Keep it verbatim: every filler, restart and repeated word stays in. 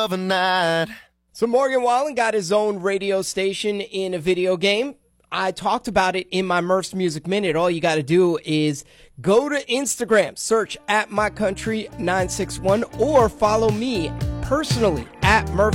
of a night. So Morgan Wallen got his own radio station in a video game. I talked about it in my Murph's Music Minute. All you got to do is go to Instagram, search at my country nine six one, or follow me personally at Murph